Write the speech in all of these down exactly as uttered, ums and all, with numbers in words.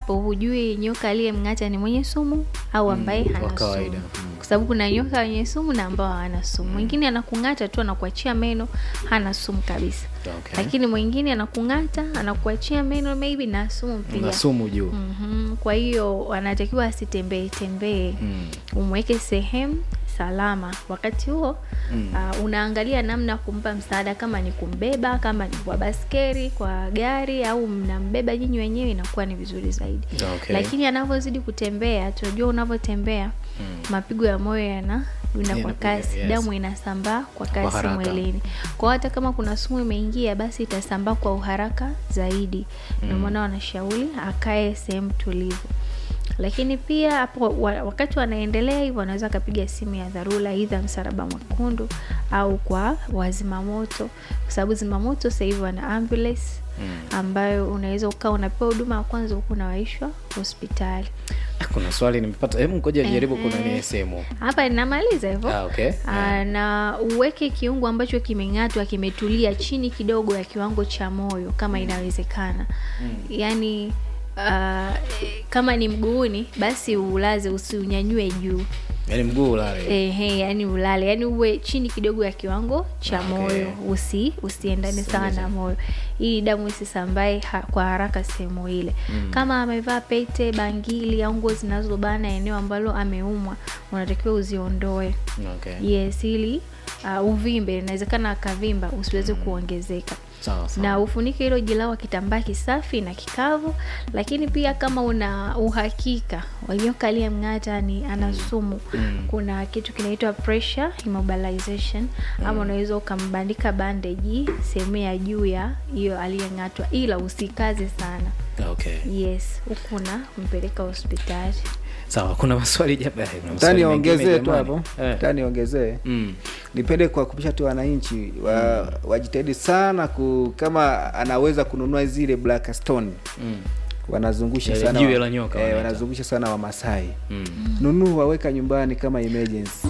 hapo hujui nyoka aliyemng'ata ni mwenye sumu au ambaye mm, hana sumu. Mm. Kwa sababu kuna nyoka wenye sumu na ambao hana sumu. Mwingine mm. anakung'ata tu anakuachia meno, hana sumu kabisa. Okay. Lakini mwingine anakung'ata, anakuachia meno maybe na sumu pia. Na sumu juu. Mhm. Kwa hiyo anatakiwa asitembee tembee. Mm. Umweke sehemu salama. Wakati huo mm. uh, unaangalia namna kumpa msaada, kama ni kumbeba, kama ni kwa baskeli, kwa gari, au mnambeba nyinyi wenyewe, inakuwa ni vizuri zaidi. Okay. Lakini anavyozidi kutembea, tunajua unavyotembea mm. mapigo ya moyo yana una kwa kasi, yes. Damu inasambaa kwa kasi mwilini. Kwa hata kama kuna sumu imeingia, basi itasambaa kwa uharaka zaidi. Mm. Ndio maana wanashauri akae sehemu tulivu. Lakini pia hapo wakati wanaendelea hivyo, wanaweza kupiga simu ya dharura, aidha Msalaba Mwekundu au kwa wazima moto, kwa sababu zima moto sasa hivi wana ambulance mm. ambayo unaweza ukaa unapewa huduma ya kwanza huko unawaishwa hospitali. Kuna swali nimepata, hebu ngoja nijaribu kuna ni sehemu. Hapa ninamaliza hivyo. Ah, okay. Ah, na uweke kiungo ambacho kimeng'atwa kimetulia chini kidogo ya kiwango cha moyo kama mm. inawezekana. Mm. Yaani Uh, kama ni mguuni, basi ulaze, usiunyanyue juu. Yaani mguu ulale. Ehe, yani ulale, yani uwe chini kidogo ya kiwango cha okay. moyo, usi usiendane sana na moyo, ili damu isisambae ha, kwa haraka sehemu ile. Mm. Kama amevaa pete, bangili au nguo zinazobana eneo ambalo ameumwa, unatakiwa uziondoe. Okay. Yes, ili uh, uvimbe, inawezekana akavimba usiweze mm. kuongezeka. Sawa sawa. Na ufunike hilo jilawa kitambaa kisafi na kikavu. Lakini pia kama una uhakika nyoka aliyemng'ata ni ana sumu, mm. kuna kitu kinaitwa pressure immobilization, mm. ama unaweza ukambandika bandage sehemu ya juu ya hiyo aliyeng'atwa, ila usikaze sana. Okay. Yes, ukuna kumpeleka hospitali. Sawa, kuna maswali jaba hivi. Tani ongezee tu hapo. Eh. Tani ongezee. Mm. Nipende kwa kupisha tu wananchi wa, mm. wajitahidi sana ku, kama anaweza kununua zile black stone. Mm. Wanazungusha yeah, sana. Jiwe la nyoka. Eh, wanazungusha sana wa Masai. Mm. Nunua waweka nyumbani kama emergency.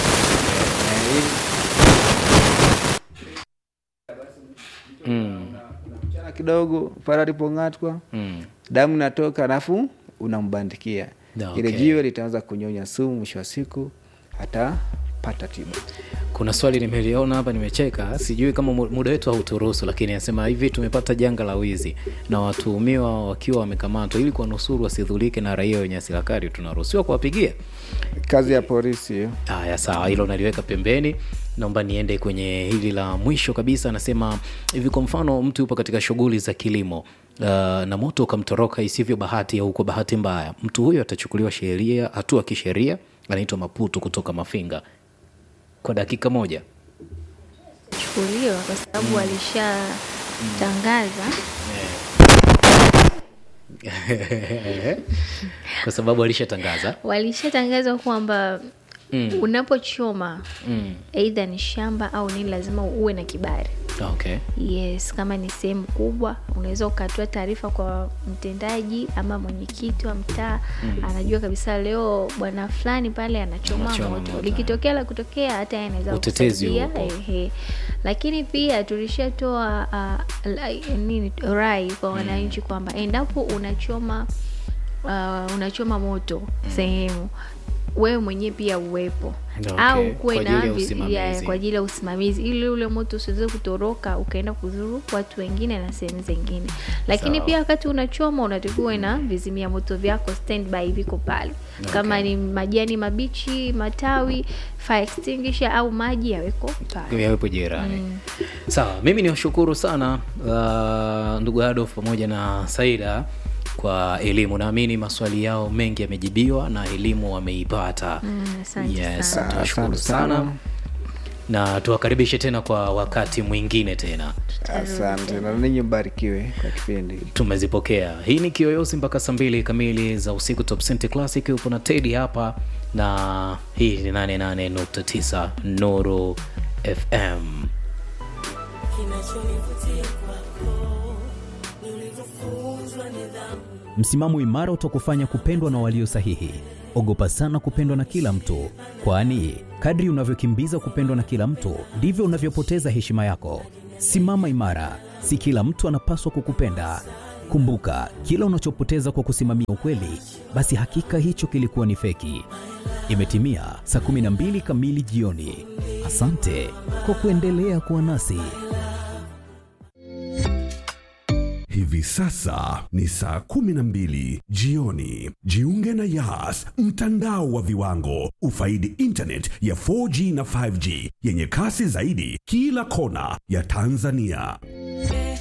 Mm. Unamchana kidogo pale alipong'atwa. Mm. Damu inatoka alafu unambandikia. Okay. Ile jiwe litaanza kunyonya sumu, mwisho wa siku hata pata tiba. Kuna swali nimeliona hapa nimecheka, sijui kama muda wetu hauturuhusu, lakini anasema hivi: tumepata janga la wizi na watuhumiwa wakiwa wamekamatwa, ili kuwanusuru wasidhulike na raia wenye hasira kali, tunaruhusiwa kuwapigia? Kazi ya polisi hiyo. Haya, sawa, hilo naliweka pembeni. Naomba niende kwenye hili la mwisho kabisa. Anasema hivi: kwa mfano mtu yupo katika shughuli za kilimo Uh, na moto ukamtoroka isivyo bahati au kwa bahati mbaya, mtu huyo atachukuliwa sheria, hatua kisheria. Anaitwa Maputo kutoka Mafinga. Kwa dakika moja chukuliwa kwa sababu mm. alisha mm. tangaza kwa sababu alishatangaza walishatangaza kwamba mm. unapochoma mm. aidha ni shamba au nini, lazima uwe na kibali. Okay. Yes, kama ni sehemu kubwa unaweza ukatoa taarifa kwa mtendaji ama mwenyekiti wa mtaa. Mm. Anajua kabisa leo bwana fulani pale anachoma moto. Likitokea la kutokea, hata yeye anaweza kusaidia. Ehe. Lakini pia tulishatoa uh, nini rai kwa wananchi mm. kwamba endapo unachoma uh, unachoma moto mm. sehemu, wewe mwenyewe pia uwepo. Okay. Au kuwe na kwa ajili ya usimamizi, ili ule moto usiweze kutoroka ukaenda kudhuru watu wengine na sehemu zingine. Lakini so, pia wakati unachoma unatakiwa na vizimia moto vyako standby viko pale. Okay. Kama ni majani mabichi, matawi, fire extinguisher au maji yaweko pale. Yawepo jirani. Mm. Sawa, so, mimi niwashukuru sana uh, ndugu Adolf pamoja na Saida kwa elimu. Naamini maswali yao mengi yamejibiwa na elimu wameipata. Mm, yes, tunashukuru sana. Na tuwakaribishe tena kwa wakati mwingine tena. Asante, na ninyi mbarikiwe kwa kipindi. Tumezipokea. Hii ni Kiyoyozi mpaka saa mbili kamili za usiku. Top Cent Classic upo na Teddy hapa, na hii ni nane nane nukta tisa Nuru F M. Msimamo imara utakufanya kupendwa na walio sahihi. Ogopa sana kupendwa na kila mtu, kwani kadri unavyokimbiza kupendwa na kila mtu ndivyo unavyopoteza heshima yako. Simama imara, si kila mtu anapaswa kukupenda. Kumbuka, kila unachopoteza kwa kusimamia ukweli, basi hakika hicho kilikuwa ni feki. Imetimia saa kumi na mbili kamili jioni. Asante kwa kuendelea kuwa nasi. Hivi sasa ni saa kumi na mbili jioni. Jiunge na Yas, mtandao wa viwango. Ufaidi internet ya four G na five G yenye kasi zaidi kila kona ya Tanzania.